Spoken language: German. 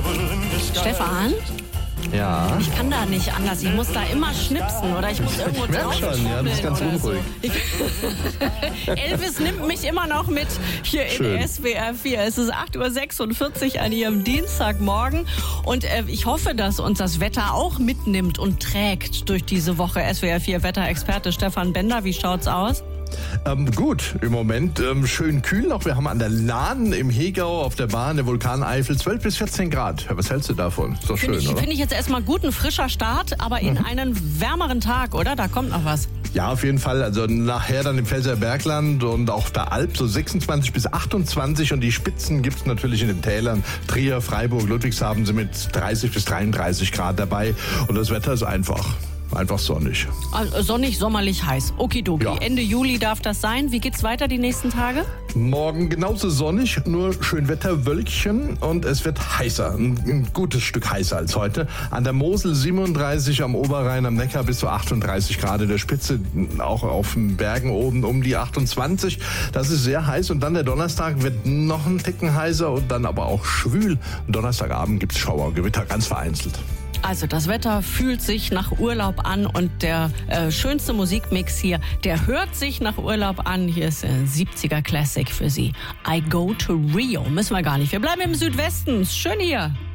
Stefan? Ja. Ich kann da nicht anders. Ich muss da immer schnipsen oder ich muss irgendwo Ich merke schon, ja, du bist ganz unruhig. Elvis nimmt mich immer noch mit hier Schön. in SWR 4. Es ist 8:46 Uhr an Ihrem Dienstagmorgen und ich hoffe, dass uns das Wetter auch mitnimmt und trägt durch diese Woche. SWR 4 Wetterexperte Stefan Bender, wie schaut's aus? Gut, im Moment schön kühl noch. Wir haben an der Lahn im Hegau auf der Bahn der Vulkaneifel 12 bis 14 Grad. Was hältst du davon? Ist doch schön, oder? Finde ich jetzt erstmal gut, ein frischer Start, aber in einen wärmeren Tag, oder? Da kommt noch was. Ja, auf jeden Fall. Also nachher dann im Pfälzer Bergland und auch der Alp so 26 bis 28 und die Spitzen gibt's natürlich in den Tälern. Trier, Freiburg, Ludwigshafen sind mit 30 bis 33 Grad dabei und das Wetter ist einfach sonnig. Also sonnig, sommerlich heiß. Okidoki. Ja. Ende Juli darf das sein. Wie geht's weiter die nächsten Tage? Morgen genauso sonnig, nur Schönwetter, Wölkchen und es wird heißer. Ein gutes Stück heißer als heute. An der Mosel 37, am Oberrhein, am Neckar bis zu 38 Grad in der Spitze. Auch auf den Bergen oben um die 28. Das ist sehr heiß und dann der Donnerstag wird noch ein Ticken heißer und dann aber auch schwül. Donnerstagabend gibt's Schauer, Gewitter, ganz vereinzelt. Also das Wetter fühlt sich nach Urlaub an und der schönste Musikmix hier, der hört sich nach Urlaub an. Hier ist ein 70er Classic für Sie. I Go to Rio. Müssen wir gar nicht. Wir bleiben im Südwesten. Schön hier.